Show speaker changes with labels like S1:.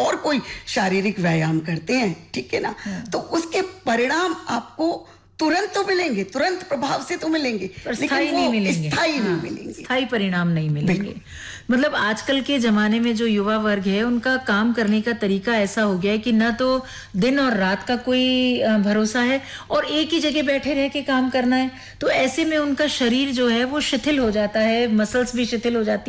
S1: और कोई शारीरिक व्यायाम करते हैं, ठीक है ना, तो उसके परिणाम आपको तुरंत तो मिलेंगे, तुरंत प्रभाव से तो मिलेंगे,
S2: स्थायी नहीं मिलेंगे,
S1: स्थायी नहीं मिलेंगे,
S2: स्थायी परिणाम नहीं मिलेंगे। मतलब आजकल के जमाने में जो युवा वर्ग है उनका काम करने का तरीका ऐसा हो गया है कि ना तो दिन और रात का कोई भरोसा है और एक ही जगह बैठे रह के काम करना है, तो ऐसे में उनका शरीर जो है वो शिथिल हो जाता है, मसल्स भी शिथिल हो जाती है।